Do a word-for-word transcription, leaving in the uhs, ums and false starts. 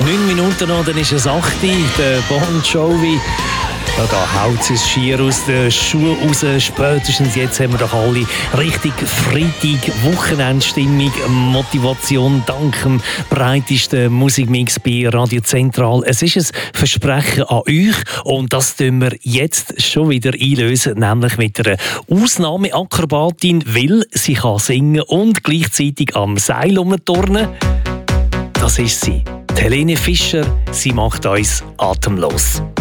neun Minuten noch, dann ist es acht Uhr. Der Bon Jovi. Ja, da haut es schier aus den Schuhen raus. Spätestens jetzt haben wir doch alle richtig Freitag, Wochenendstimmung, Motivation dank dem breitesten Musikmix bei Radio Zentral. Es ist ein Versprechen an euch und das tun wir jetzt schon wieder einlösen, nämlich mit einer Ausnahmeakrobatin, weil sie kann singen und gleichzeitig am Seil rumturnen. Das ist sie, die Helene Fischer. Sie macht uns atemlos.